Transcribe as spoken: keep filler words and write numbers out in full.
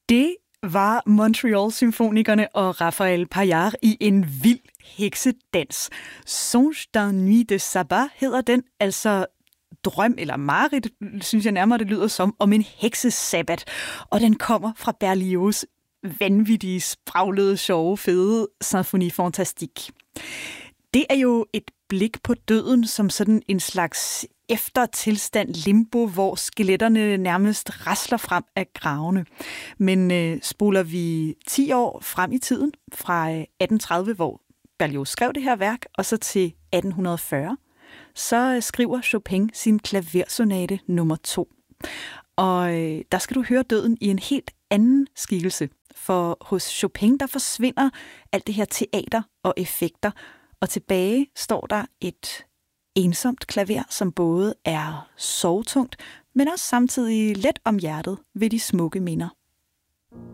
Det var Montreal-symfonikerne og Raphael Paillard i en vild heksedans. Songe d'un nuit de sabbat hedder den, altså drøm eller mareridt, synes jeg nærmere, det lyder som, om en heksesabbat. Og den kommer fra Berlioz' vanvittige, spraglede, sjove, fede Symphonie Fantastique. Det er jo et blik på døden som sådan en slags eftertilstand limbo, hvor skeletterne nærmest rasler frem af gravene. Men øh, spoler vi ti år frem i tiden, fra atten tredive, hvor Berlioz skrev det her værk, og så til atten fyrre, så skriver Chopin sin klaversonate nummer to. Og øh, der skal du høre døden i en helt anden skikkelse. For hos Chopin, der forsvinder alt det her teater og effekter, og tilbage står der et ensomt klaver, som både er sorgtungt, men også samtidig let om hjertet ved de smukke minder.